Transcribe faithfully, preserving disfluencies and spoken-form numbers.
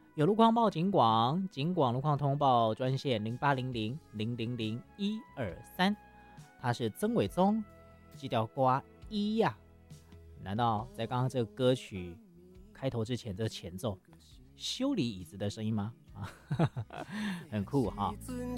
有路况报警广，警广路况通报专线零八零零零零零一二三，他是曾伟宗，记条瓜一呀、啊。难道在刚刚这个歌曲开头之前，这前奏修理椅子的声音吗？啊，很酷哈！